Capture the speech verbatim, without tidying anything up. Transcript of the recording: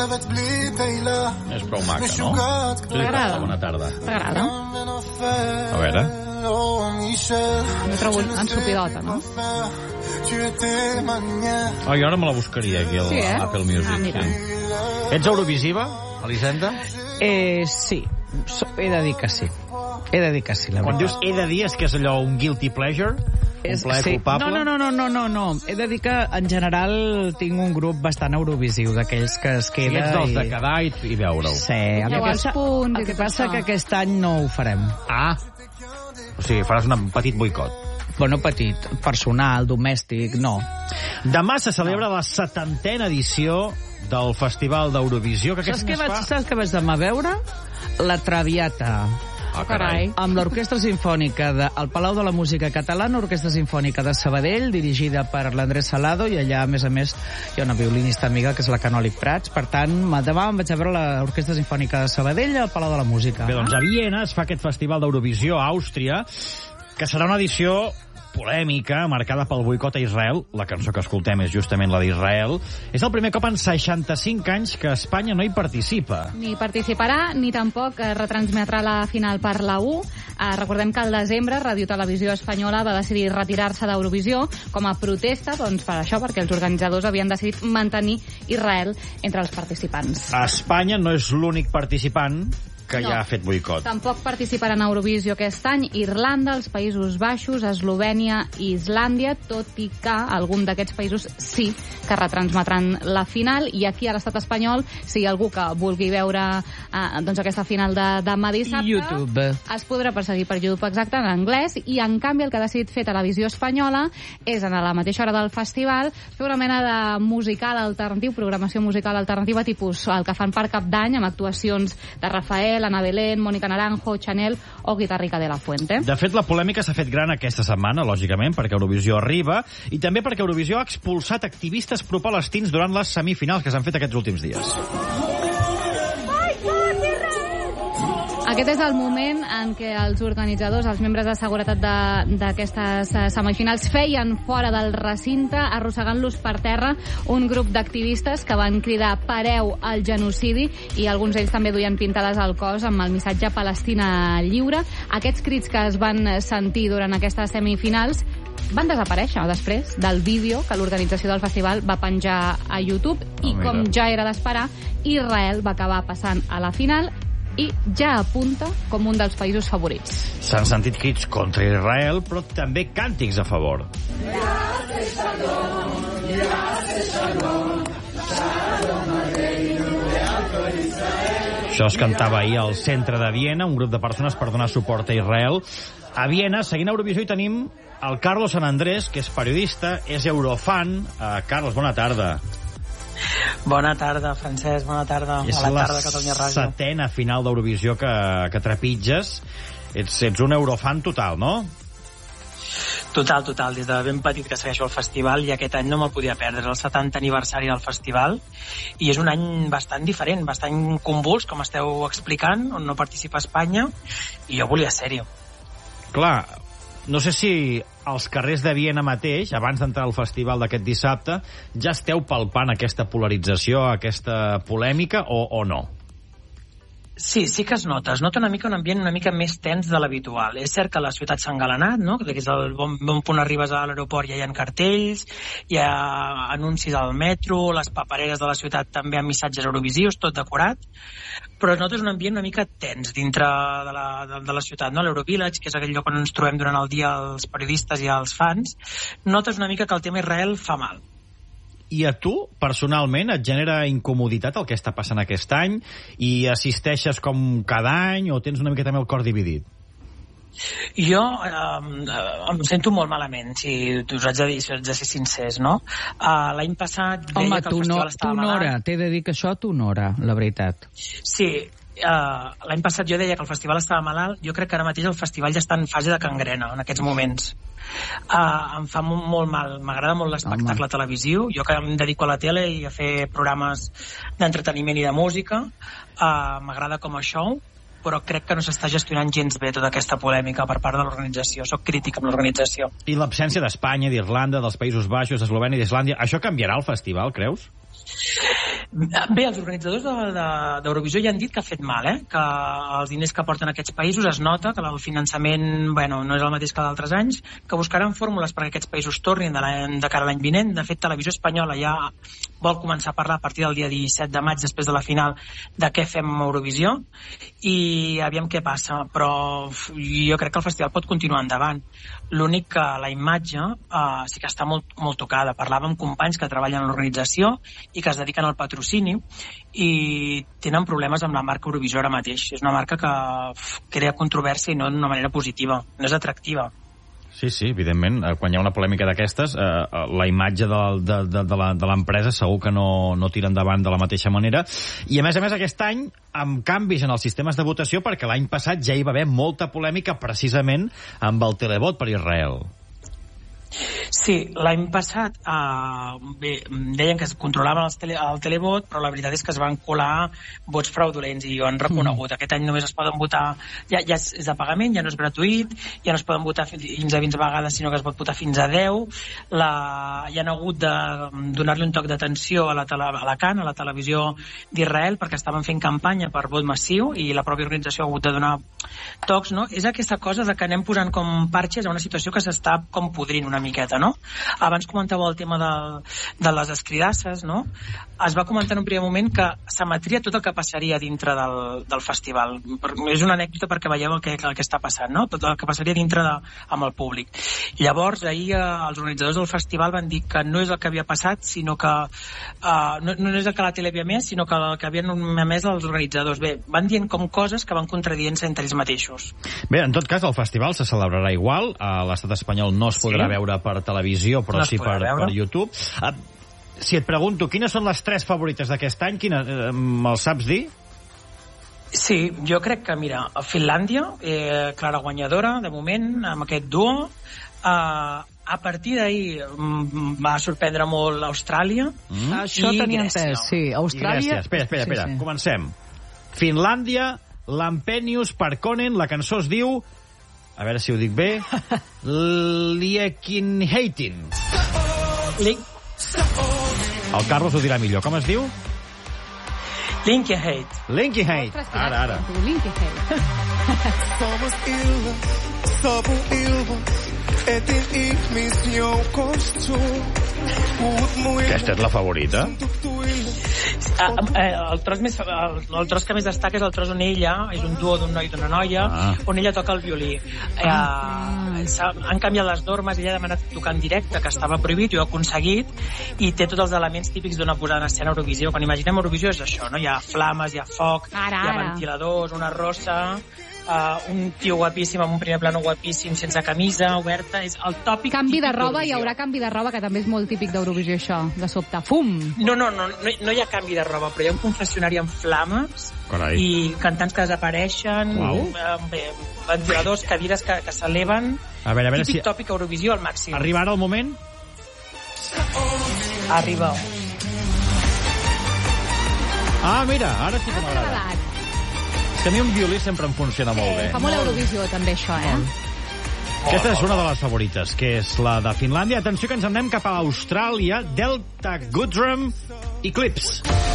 És prou maca, no? T'agrada? Bona tarda. T'agrada? A veure. Jo trobo ensupidota, no? Oh, jo ara me la buscaria aquí al Sí, eh? Apple Music. Ah, mira. Sí. Ets eurovisiva, Elisenda? Eh, sí, so, he de dir que sí. He de dir que sí, la Quan veritat. dius he de dir, és que és allò un guilty pleasure? Un plaer sí. culpable? No, no, no, no, no, no. He de dir que, en general, tinc un grup bastant eurovisiu, d'aquells que es Si queda... ets dels i... de quedar i, i veure-ho. Sí, el que Llavors, passa, punts i el que tot passa això. que aquest any no ho farem. Ah! O sigui, faràs un petit boicot. Bueno, petit, personal, domèstic, no. Demà se celebra la setantena edició del Festival d'Eurovisió. Que Saps aquest què mes vaig, fa? saps què vaig demà a veure? La Traviata. Ah, Carai. Amb l'Orquestra Simfònica del Palau de la Música Catalana, Orquestra Simfònica de Sabadell, dirigida per l'Andrés Salado, i allà, a més a més, hi ha una violinista amiga, que és la Canòlic Prats. Per tant, demà em vaig a veure l'Orquestra Simfònica de Sabadell al Palau de la Música. Bé, doncs a Viena es fa aquest Festival d'Eurovisió a Àustria, que serà una edició polèmica, marcada pel boicot a Israel. La cançó que escoltem és justament la d'Israel. És el primer cop en seixanta-cinc anys que Espanya no hi participa. Ni participarà, ni tampoc eh, retransmetrà la final per la U. Eh, recordem que al desembre Radio Televisió Espanyola va decidir retirar-se d'Eurovisió com a protesta, doncs per això, perquè els organitzadors havien decidit mantenir Israel entre els participants. Espanya no és l'únic participant que No. ja ha fet boicot. Tampoc participarà en Eurovisió aquest any Irlanda, els Països Baixos, Eslovènia i Islàndia, tot i que algun d'aquests països sí que retransmetran la final, i aquí a l'estat espanyol, si hi ha algú que vulgui veure eh, doncs aquesta final de demà dissabte, YouTube. es podrà perseguir per YouTube, exacte, en anglès, i en canvi el que ha decidit fer Televisió Espanyola és, a la mateixa hora del festival, fer una mena de musical alternatiu, programació musical alternativa, tipus el que fan per Cap d'Any, amb actuacions de Rafael, Ana Belén, Mónica Naranjo, Chanel o Guitarrica de la Fuente. De fet, la polèmica s'ha fet gran aquesta setmana, lògicament, perquè Eurovisió arriba, i també perquè Eurovisió ha expulsat activistes pro-palestins durant les semifinals que s'han fet aquests últims dies. Aquest és el moment en què els organitzadors, els membres de seguretat de- d'aquestes eh, semifinals, feien fora del recinte, arrossegant-los per terra, un grup d'activistes que van cridar "pareu al genocidi", i alguns d'ells també duien pintades al cos amb el missatge "Palestina lliure". Aquests crits que es van sentir durant aquestes semifinals van desaparèixer després del vídeo que l'organització del festival va penjar a YouTube, i Oh, mira. com ja era d'esperar, Israel va acabar passant a la final i ja apunta com un dels països favorits. S'han sentit crits contra Israel, però també càntics a favor. Això es cantava ahir al centre de Viena, un grup de persones per donar suport a Israel. A Viena, seguint Eurovisió, hi tenim el Carlos San Andrés, que és periodista, és eurofan. Uh, Carlos, bona tarda. Bona tarda, Francesc, bona tarda. És a la la tarda de Catalunya Ràdio. setena final d'Eurovisió que, que trepitges. Ets, ets un eurofan total, no? Total, total. Des de ben petit que segueixo el festival, i aquest any no me'l podia perdre. És el setantè aniversari del festival i és un any bastant diferent, bastant convuls, com esteu explicant, on no participa Espanya, i jo volia ser-hi. Clar, no sé si als carrers de Viena mateix, abans d'entrar al festival d'aquest dissabte, ja esteu palpant aquesta polarització, aquesta polèmica, o, o no? Sí, sí que es nota. Es nota una mica un ambient una mica més tens de l'habitual. És cert que la ciutat s'ha engalanat, no? Que és el bon, bon punt arribes a l'aeroport, ja hi ha cartells, hi ha anuncis al metro, les papereres de la ciutat també amb missatges eurovisius, tot decorat, però es nota un ambient una mica tens dintre de la, de, de la ciutat, no? L'Eurovillage, que és aquell lloc on ens trobem durant el dia els periodistes i els fans, notes una mica que el tema Israel fa mal. I a tu, personalment, et genera incomoditat el que està passant aquest any i assisteixes com cada any o tens una mica també el cor dividit? Jo eh, em sento molt malament, si us haig de dir, si haig de ser sincers, no? Uh, L'any passat deia Home, que el tu no, festival estava t'honora, malalt. t'he de dir que això t'honora, la veritat. Sí, uh, l'any passat jo deia que el festival estava malalt. Jo crec que ara mateix el festival ja està en fase de cangrena, en aquests moments. Uh, em fa molt, molt mal, m'agrada molt l'espectacle televisiu. Jo que em dedico a la tele i a fer programes d'entreteniment i de música, uh, m'agrada com a show, però crec que no s'està gestionant gens bé tota aquesta polèmica per part de l'organització. Soc crític amb l'organització. I l'absència d'Espanya, d'Irlanda, dels Països Baixos, d'Eslovènia i d'Islàndia, això canviarà el festival, creus? Bé, els organitzadors d'Eurovisió ja han dit que ha fet mal, eh? Que els diners que porten aquests països es nota que el finançament, bueno, no és el mateix que d'altres anys, que buscaran fórmules perquè aquests països tornin de, de cara a l'any vinent. De fet, Televisió Espanyola ja vol començar a parlar a partir del dia disset de maig, després de la final, de què fem amb Eurovisió, i aviam què passa. Però jo crec que el festival pot continuar endavant. L'únic que la imatge eh, sí que està molt, molt tocada. Parlava amb companys que treballen en l'organització i que es dediquen al patrocini i tenen problemes amb la marca Eurovisió ara mateix. És una marca que crea controvèrsia i no d'una manera positiva, no és atractiva. Sí, sí, evidentment, quan hi ha una polèmica d'aquestes, eh, la imatge de, de, de, de l'empresa segur que no, no tira endavant de la mateixa manera. I, a més a més, aquest any, amb canvis en els sistemes de votació, perquè l'any passat ja hi va haver molta polèmica precisament amb el televot per Israel. Sí, l'any passat eh, bé, deien que es controlaven els tele, el televot, però la veritat és que es van colar vots fraudulents i ho han reconegut. Mm. Aquest any només es poden votar, ja, ja és de pagament, ja no és gratuït, ja no es poden votar fins a vint vegades, sinó que es pot votar fins a deu. La, hi han hagut de donar-li un toc d'atenció a la, tele, a la CAN, a la televisió d'Israel, perquè estaven fent campanya per vot massiu i la pròpia organització ha hagut de donar tocs, no? És aquesta cosa de que anem posant com parxes a una situació que s'està com podrint una miqueta, no? Abans comentàveu el tema de, de les escridasses, no? Es va comentar en un primer moment que s'emetria tot el que passaria dintre del, del festival. És una anècdota perquè veieu el que, el que està passant, no? Tot el que passaria dintre de, amb el públic. Llavors, ahir eh, els organitzadors del festival van dir que no és el que havia passat, sinó que eh, no, no és el que la tele havia emès, sinó que el que havien emès els organitzadors. Bé, van dient com coses que van contradient-se entre ells mateixos. Bé, en tot cas, el festival se celebrarà igual. A l'estat espanyol no es podrà sí. veure per televisió, però no sí per, per YouTube. Uh, si et pregunto, quines són les tres favorites d'aquest any, quines, uh, me'ls saps dir? Sí, jo crec que, mira, Finlàndia, eh, clara guanyadora, de moment, amb aquest duo. Uh, a partir d'ahir mm, va sorprendre molt Austràlia. Mm. Això tenia entès, sí. Austràlia... Espera, espera, espera. Sí, sí. Comencem. Finlàndia, l'Ampenius Parkkonen, la cançó es diu... A veure si ho dic bé. Liekinheitin. Link. El Carlos ho dirà millor. Com es diu? Linkyheit. Linkyheit. Ara, ara. Linkyheit. Somos ilva, somos ilva, etin ihmisjoukosta. Aquesta és la favorita? El tros, més, el, el tros que més destaca és el tros on ella, és un duo d'un noi i d'una noia, ah. on ella toca el violí. Ah. Eh, han canviat les normes, ella ha demanat tocar en directe, que estava prohibit, i ho ha aconseguit, i té tots els elements típics d'una posada en escena Eurovisió. Quan imaginem Eurovisió és això, no? Hi ha flames, hi ha foc, ara, hi ha ventiladors, una rossa... Uh, un tio guapíssim amb un primer plano guapíssim sense camisa, oberta, és el tòpic canvi de roba, hi haurà canvi de roba, que també és molt típic d'Eurovisió, això, de sobte, fum! No, no, no, no, no hi ha canvi de roba, però hi ha un confessionari amb flames. Carai. I cantants que desapareixen, uh, bé, ventiladors, cadires que, que s'eleven, a veure, a veure, típic si... tòpic Eurovisió al màxim. Arriba ara el moment? Arriba. Ah, mira, ara sí que m'ha agradat. És que a mi un violí sempre em funciona sí, molt bé. Fa molt Eurovisió, també, això, eh? Aquesta és una de les favorites, que és la de Finlàndia. Atenció, que ens en anem cap a Austràlia, Delta Goodrum Eclipse.